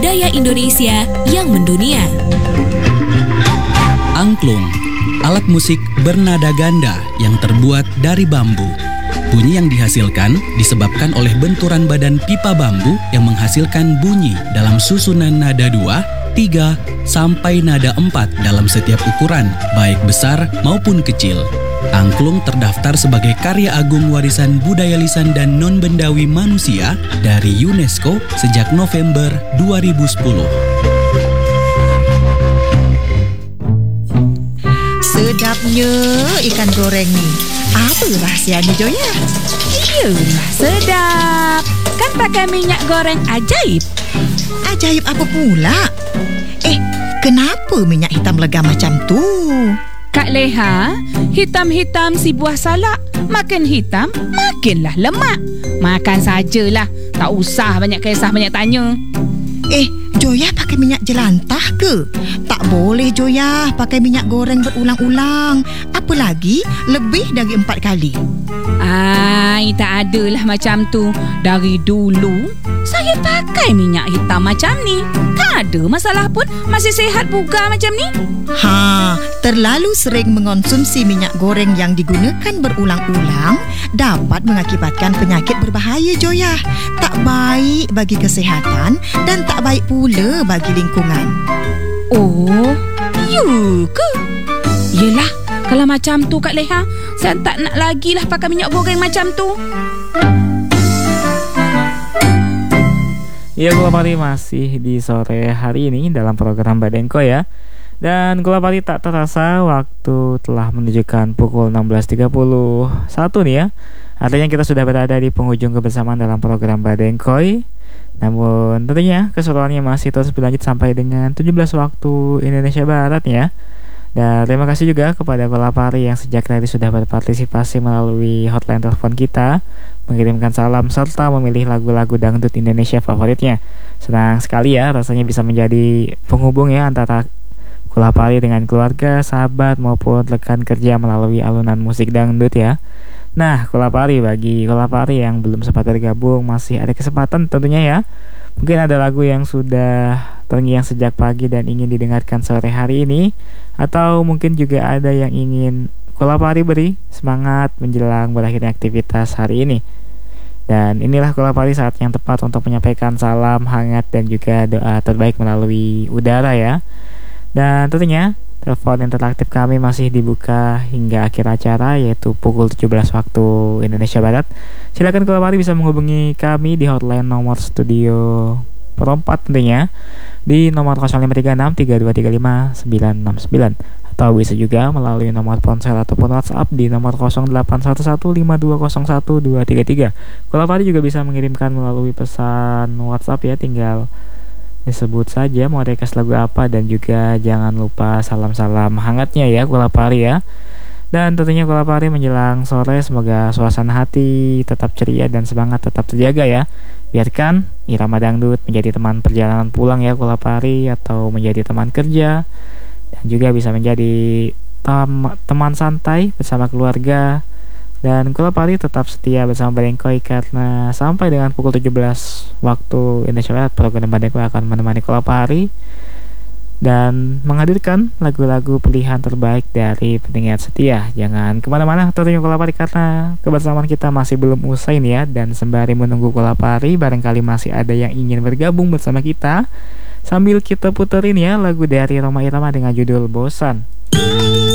budaya Indonesia yang mendunia. Angklung, alat musik bernada ganda yang terbuat dari bambu. Bunyi yang dihasilkan disebabkan oleh benturan badan pipa bambu yang menghasilkan bunyi dalam susunan nada 2, 3, sampai nada 4 dalam setiap ukuran, baik besar maupun kecil. Angklung terdaftar sebagai karya agung warisan budaya lisan dan non-bendawi manusia dari UNESCO sejak November 2010. Sedapnya ikan goreng ni. Apa rahsianya, Joya? Iyalah, sedap. Kan pakai minyak goreng ajaib. Ajaib apa pula? Kenapa minyak hitam lega macam tu? Kak Leha, hitam-hitam si buah salak. Makin hitam, makinlah lemak. Makan sajalah. Tak usah banyak kisah, banyak tanya. Joya pakai minyak jelantah ke? Tak boleh, Joya, pakai minyak goreng berulang-ulang. Apalagi lebih dari 4 kali. Tak adalah macam tu. Dari dulu saya pakai minyak hitam macam ni. Tak ada masalah pun. Masih sihat bugar macam ni. Terlalu sering mengonsumsi minyak goreng yang digunakan berulang-ulang dapat mengakibatkan penyakit berbahaya, Joya. Tak baik bagi kesihatan dan tak baik pula bagi lingkungan. Oh, ya ke? Yelah, kalau macam tu Kak Leha, saya tak nak lagi lah pakai minyak goreng macam tu. Ya, Gula Pari masih di sore hari ini dalam program Badengko ya. Dan Gula Pari tak terasa waktu telah menunjukkan pukul 16.31 nih ya. Artinya kita sudah berada di penghujung kebersamaan dalam program Badengkoi. Namun tentunya keseruannya masih terus berlanjut sampai dengan 17 waktu Indonesia Barat ya. Dan terima kasih juga kepada Gula Pari yang sejak tadi sudah berpartisipasi melalui hotline telepon kita, mengirimkan salam serta memilih lagu-lagu dangdut Indonesia favoritnya. Senang sekali ya rasanya bisa menjadi penghubung ya antara Gula Pari dengan keluarga, sahabat maupun rekan kerja melalui alunan musik dangdut ya. Nah, bagi Gula Pari yang belum sempat bergabung masih ada kesempatan tentunya ya. Mungkin ada lagu yang sudah terngiang sejak pagi dan ingin didengarkan sore hari ini, atau mungkin juga ada yang ingin Gula Pari beri semangat menjelang berakhirnya aktivitas hari ini. Dan inilah Gula Pari saat yang tepat untuk menyampaikan salam hangat dan juga doa terbaik melalui udara ya. Dan tentunya telepon interaktif kami masih dibuka hingga akhir acara, yaitu pukul 17 waktu Indonesia Barat. Silakan Gula Pari bisa menghubungi kami di hotline nomor studio perempat tentunya di nomor 0536 3235 969, atau bisa juga melalui nomor ponsel ataupun WhatsApp di nomor 08115201 233. Gula Pari juga bisa mengirimkan melalui pesan WhatsApp ya, tinggal disebut saja mau request lagu apa, dan juga jangan lupa salam-salam hangatnya ya Gula Pari ya. Dan tentunya Gula Pari menjelang sore semoga suasana hati tetap ceria dan semangat tetap terjaga ya. Biarkan irama dangdut menjadi teman perjalanan pulang ya Gula Pari, atau menjadi teman kerja, dan juga bisa menjadi teman santai bersama keluarga. Dan Gula Pari tetap setia bersama Badengkoi karena sampai dengan pukul 17 waktu Indonesia Barat program Badengkoi akan menemani Gula Pari dan menghadirkan lagu-lagu pilihan terbaik dari pendengar setia. Jangan kemana-mana tentunya Gula Pari, karena kebersamaan kita masih belum usai nih ya. Dan sembari menunggu Gula Pari, barangkali masih ada yang ingin bergabung bersama kita, sambil kita puterin ya lagu dari Rhoma Irama dengan judul Bosan.